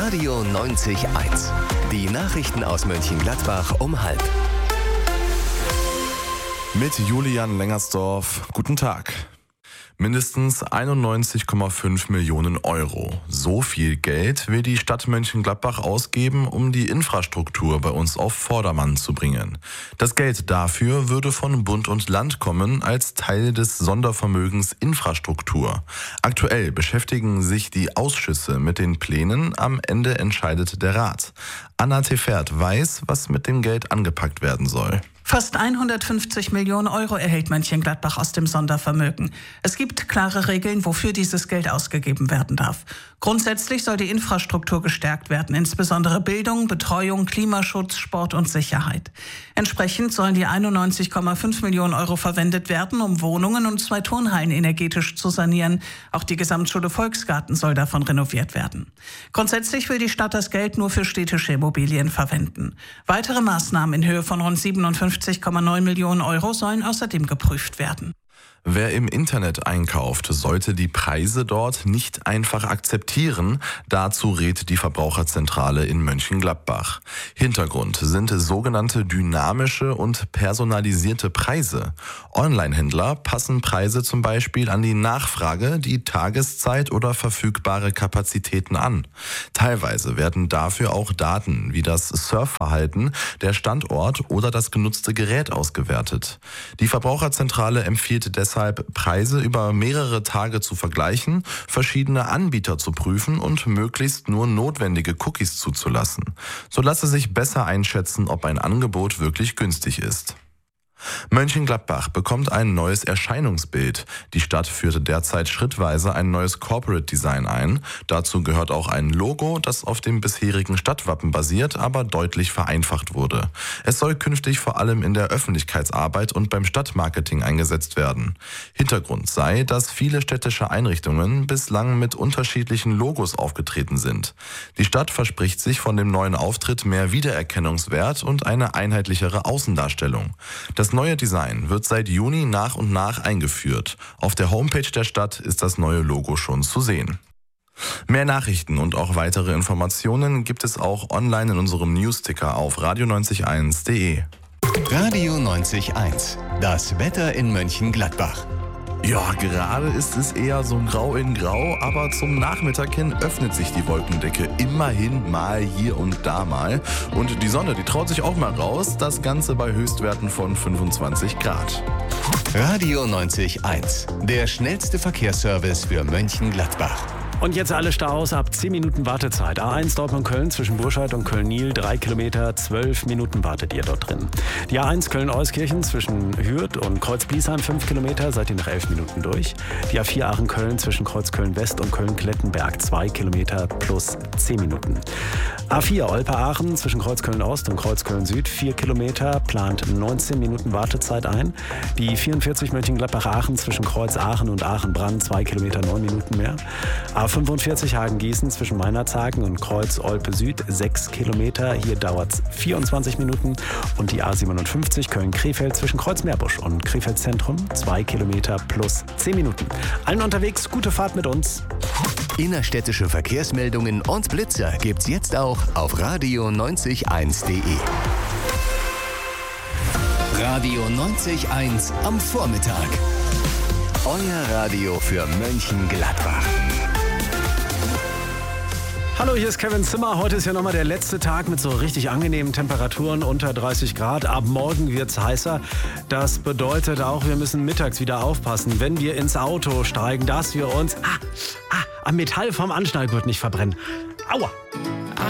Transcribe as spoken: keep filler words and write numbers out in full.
Radio neunzig Komma eins. Die Nachrichten aus Mönchengladbach um halb. Mit Julian Lengersdorf. Guten Tag. Mindestens einundneunzig Komma fünf Millionen Euro. So viel Geld will die Stadt Mönchengladbach ausgeben, um die Infrastruktur bei uns auf Vordermann zu bringen. Das Geld dafür würde von Bund und Land kommen als Teil des Sondervermögens Infrastruktur. Aktuell beschäftigen sich die Ausschüsse mit den Plänen, am Ende entscheidet der Rat. Anna Tefert weiß, was mit dem Geld angepackt werden soll. Fast hundertfünfzig Millionen Euro erhält Mönchengladbach aus dem Sondervermögen. Es gibt klare Regeln, wofür dieses Geld ausgegeben werden darf. Grundsätzlich soll die Infrastruktur gestärkt werden, insbesondere Bildung, Betreuung, Klimaschutz, Sport und Sicherheit. Entsprechend sollen die einundneunzig Komma fünf Millionen Euro verwendet werden, um Wohnungen und zwei Turnhallen energetisch zu sanieren. Auch die Gesamtschule Volksgarten soll davon renoviert werden. Grundsätzlich will die Stadt das Geld nur für städtische Immobilien verwenden. Weitere Maßnahmen in Höhe von rund siebenundfünfzig Komma neun Millionen Euro sollen außerdem geprüft werden. Wer im Internet einkauft, sollte die Preise dort nicht einfach akzeptieren. Dazu rät die Verbraucherzentrale in Mönchengladbach. Hintergrund sind sogenannte dynamische und personalisierte Preise. Online-Händler passen Preise zum Beispiel an die Nachfrage, die Tageszeit oder verfügbare Kapazitäten an. Teilweise werden dafür auch Daten wie das Surfverhalten, der Standort oder das genutzte Gerät ausgewertet. Die Verbraucherzentrale empfiehlt deshalb, Preise über mehrere Tage zu vergleichen, verschiedene Anbieter zu prüfen und möglichst nur notwendige Cookies zuzulassen. So lasse sich besser einschätzen, ob ein Angebot wirklich günstig ist. Mönchengladbach bekommt ein neues Erscheinungsbild. Die Stadt führte derzeit schrittweise ein neues Corporate Design ein. Dazu gehört auch ein Logo, das auf dem bisherigen Stadtwappen basiert, aber deutlich vereinfacht wurde. Es soll künftig vor allem in der Öffentlichkeitsarbeit und beim Stadtmarketing eingesetzt werden. Hintergrund sei, dass viele städtische Einrichtungen bislang mit unterschiedlichen Logos aufgetreten sind. Die Stadt verspricht sich von dem neuen Auftritt mehr Wiedererkennungswert und eine einheitlichere Außendarstellung. Das neue Design wird seit Juni nach und nach eingeführt. Auf der Homepage der Stadt ist das neue Logo schon zu sehen. Mehr Nachrichten und auch weitere Informationen gibt es auch online in unserem Newsticker auf radio neunzig eins punkt de. Radio neunzig Komma eins. Das Wetter in Mönchengladbach. Ja, gerade ist es eher so grau in grau, aber zum Nachmittag hin öffnet sich die Wolkendecke immerhin mal hier und da mal. Und die Sonne, die traut sich auch mal raus, das Ganze bei Höchstwerten von fünfundzwanzig Grad. Radio neunzig Komma eins. Der schnellste Verkehrsservice für Mönchengladbach. Und jetzt alle Staus ab zehn Minuten Wartezeit. A eins Dortmund-Köln zwischen Burscheid und Köln-Niel, drei Kilometer, zwölf Minuten wartet ihr dort drin. Die A eins Köln-Euskirchen zwischen Hürth und Kreuz-Bliesheim, fünf Kilometer, seid ihr nach elf Minuten durch. Die A vier Aachen-Köln zwischen Kreuz-Köln-West und Köln-Klettenberg, zwei Kilometer plus zehn Minuten. A vier Olpe-Aachen zwischen Kreuz-Köln-Ost und Kreuz-Köln-Süd, vier Kilometer, plant neunzehn Minuten Wartezeit ein. Die vierundvierzig Mönchengladbach-Aachen zwischen Kreuz-Aachen und Aachen-Brann, zwei Kilometer, neun Minuten mehr. A fünfundvierzig Hagen-Gießen zwischen Meinerzhagen und Kreuz-Olpe-Süd, sechs Kilometer, hier dauert es vierundzwanzig Minuten. Und die A siebenundfünfzig Köln-Krefeld zwischen Kreuz-Meerbusch und Krefeld-Zentrum, zwei Kilometer plus zehn Minuten. Allen unterwegs, gute Fahrt mit uns. Innerstädtische Verkehrsmeldungen und Blitzer gibt's jetzt auch auf radio neunzig Komma eins punkt de. Radio neunzig Komma eins am Vormittag. Euer Radio für Mönchengladbach. Hallo, hier ist Kevin Zimmer. Heute ist ja nochmal der letzte Tag mit so richtig angenehmen Temperaturen unter dreißig Grad. Ab morgen wird's heißer. Das bedeutet auch, wir müssen mittags wieder aufpassen, wenn wir ins Auto steigen, dass wir uns ah, ah, am Metall vom Anschnallgurt nicht verbrennen. Aua!